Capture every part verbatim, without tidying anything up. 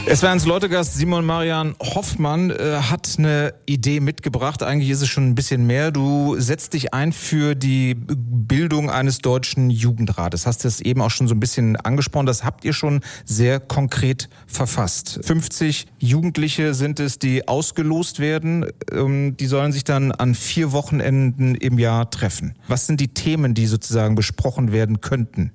Es war eins Leute-Gast, Simon Marian Hoffmann äh, hat eine Idee mitgebracht. Eigentlich ist es schon ein bisschen mehr. Du setzt dich ein für die Bildung eines deutschen Jugendrates. Hast das eben auch schon so ein bisschen angesprochen. Das habt ihr schon sehr konkret verfasst. fünfzig Jugendliche sind es, die ausgelost werden. Ähm, die sollen sich dann an vier Wochenenden im Jahr treffen. Was sind die Themen, die sozusagen besprochen werden könnten?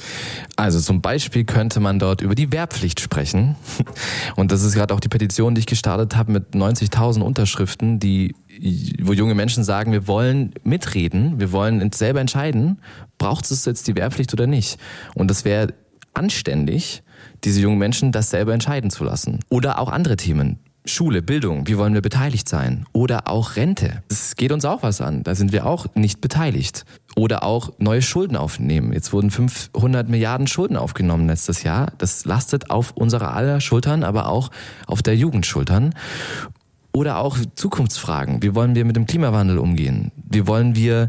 Also zum Beispiel könnte man dort über die Wehrpflicht sprechen. Und das ist gerade auch die Petition, die ich gestartet habe mit neunzigtausend Unterschriften, die, wo junge Menschen sagen, wir wollen mitreden, wir wollen selber entscheiden, braucht es jetzt die Wehrpflicht oder nicht. Und das wäre anständig, diese jungen Menschen das selber entscheiden zu lassen. Oder auch andere Themen. Schule, Bildung, wie wollen wir beteiligt sein? Oder auch Rente. Das geht uns auch was an. Da sind wir auch nicht beteiligt. Oder auch neue Schulden aufnehmen. Jetzt wurden fünfhundert Milliarden Schulden aufgenommen letztes Jahr. Das lastet auf unserer aller Schultern, aber auch auf der Jugendschultern. Oder auch Zukunftsfragen. Wie wollen wir mit dem Klimawandel umgehen? Wie wollen wir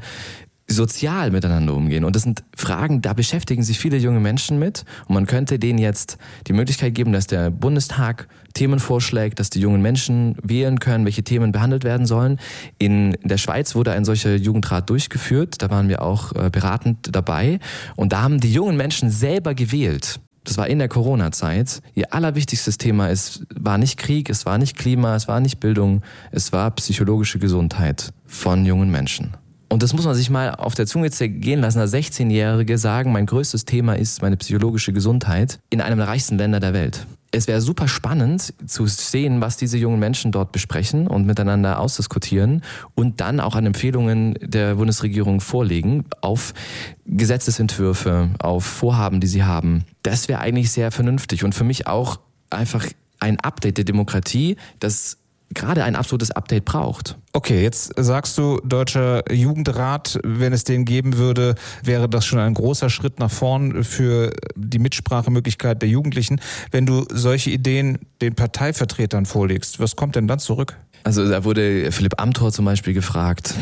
sozial miteinander umgehen? Und das sind Fragen, da beschäftigen sich viele junge Menschen mit. Und man könnte denen jetzt die Möglichkeit geben, dass der Bundestag Themen vorschlägt, dass die jungen Menschen wählen können, welche Themen behandelt werden sollen. In der Schweiz wurde ein solcher Jugendrat durchgeführt. Da waren wir auch beratend dabei. Und da haben die jungen Menschen selber gewählt. Das war in der Corona-Zeit. Ihr allerwichtigstes Thema ist, war nicht Krieg, es war nicht Klima, es war nicht Bildung, es war psychologische Gesundheit von jungen Menschen. Und das muss man sich mal auf der Zunge zergehen lassen, als sechzehnjährige sagen, mein größtes Thema ist meine psychologische Gesundheit in einem der reichsten Länder der Welt. Es wäre super spannend zu sehen, was diese jungen Menschen dort besprechen und miteinander ausdiskutieren und dann auch an Empfehlungen der Bundesregierung vorlegen auf Gesetzesentwürfe, auf Vorhaben, die sie haben. Das wäre eigentlich sehr vernünftig und für mich auch einfach ein Update der Demokratie, das gerade ein absolutes Update braucht. Okay, jetzt sagst du, Deutscher Jugendrat, wenn es den geben würde, wäre das schon ein großer Schritt nach vorn für die Mitsprachemöglichkeit der Jugendlichen. Wenn du solche Ideen den Parteivertretern vorlegst, was kommt denn dann zurück? Also da wurde Philipp Amthor zum Beispiel gefragt.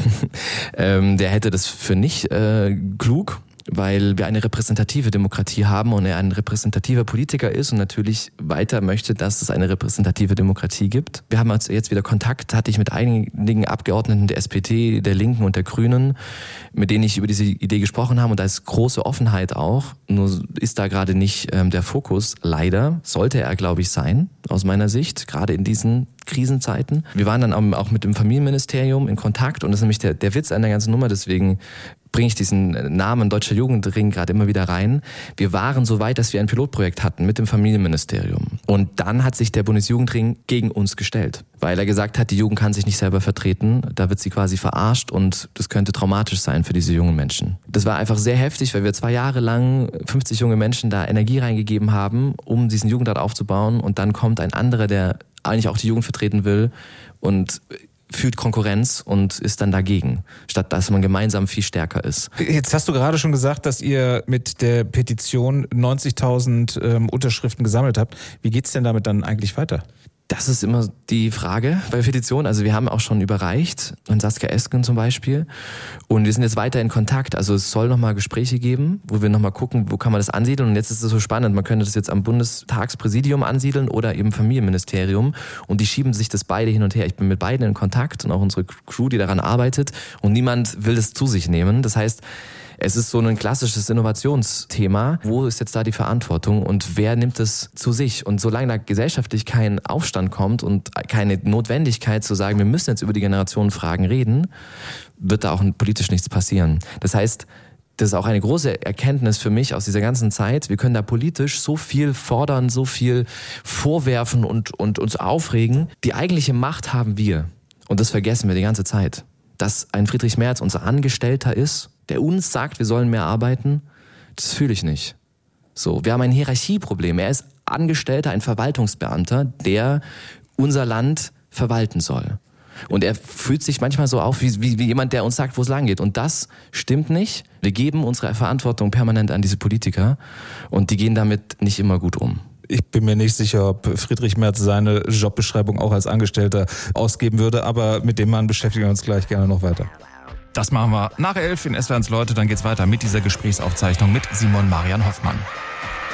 ähm, der hätte das für nicht äh, klug, weil wir eine repräsentative Demokratie haben und er ein repräsentativer Politiker ist und natürlich weiter möchte, dass es eine repräsentative Demokratie gibt. Wir haben jetzt wieder Kontakt, hatte ich mit einigen Abgeordneten der S P D, der Linken und der Grünen, mit denen ich über diese Idee gesprochen habe und da ist große Offenheit auch. Nur ist da gerade nicht ähm, der Fokus, leider, sollte er, glaube ich, sein, aus meiner Sicht, gerade in diesen Krisenzeiten. Wir waren dann auch mit dem Familienministerium in Kontakt und das ist nämlich der, der Witz an der ganzen Nummer, deswegen bringe ich diesen Namen Deutscher Jugendring gerade immer wieder rein. Wir waren so weit, dass wir ein Pilotprojekt hatten mit dem Familienministerium. Und dann hat sich der Bundesjugendring gegen uns gestellt, weil er gesagt hat, die Jugend kann sich nicht selber vertreten. Da wird sie quasi verarscht und das könnte traumatisch sein für diese jungen Menschen. Das war einfach sehr heftig, weil wir zwei Jahre lang fünfzig junge Menschen da Energie reingegeben haben, um diesen Jugendrat aufzubauen. Und dann kommt ein anderer, der eigentlich auch die Jugend vertreten will und fühlt Konkurrenz und ist dann dagegen, statt dass man gemeinsam viel stärker ist. Jetzt hast du gerade schon gesagt, dass ihr mit der Petition neunzigtausend ähm, Unterschriften gesammelt habt. Wie geht's denn damit dann eigentlich weiter? Das ist immer die Frage bei Petitionen. Also wir haben auch schon überreicht, an Saskia Esken zum Beispiel. Und wir sind jetzt weiter in Kontakt. Also es soll nochmal Gespräche geben, wo wir nochmal gucken, wo kann man das ansiedeln. Und jetzt ist es so spannend, man könnte das jetzt am Bundestagspräsidium ansiedeln oder eben Familienministerium. Und die schieben sich das beide hin und her. Ich bin mit beiden in Kontakt und auch unsere Crew, die daran arbeitet. Und niemand will das zu sich nehmen. Das heißt, es ist so ein klassisches Innovationsthema. Wo ist jetzt da die Verantwortung und wer nimmt es zu sich? Und solange da gesellschaftlich kein Aufstand kommt und keine Notwendigkeit zu sagen, wir müssen jetzt über die Generationenfragen reden, wird da auch politisch nichts passieren. Das heißt, das ist auch eine große Erkenntnis für mich aus dieser ganzen Zeit. Wir können da politisch so viel fordern, so viel vorwerfen und, und uns aufregen. Die eigentliche Macht haben wir. Und das vergessen wir die ganze Zeit. Dass ein Friedrich Merz unser Angestellter ist, der uns sagt, wir sollen mehr arbeiten, das fühle ich nicht. So, wir haben ein Hierarchieproblem. Er ist Angestellter, ein Verwaltungsbeamter, der unser Land verwalten soll. Und er fühlt sich manchmal so auf wie, wie, wie jemand, der uns sagt, wo es lang geht. Und das stimmt nicht. Wir geben unsere Verantwortung permanent an diese Politiker und die gehen damit nicht immer gut um. Ich bin mir nicht sicher, ob Friedrich Merz seine Jobbeschreibung auch als Angestellter ausgeben würde, aber mit dem Mann beschäftigen wir uns gleich gerne noch weiter. Das machen wir nach elf in S W R eins Leute, dann geht's weiter mit dieser Gesprächsaufzeichnung mit Simon Marian Hoffmann.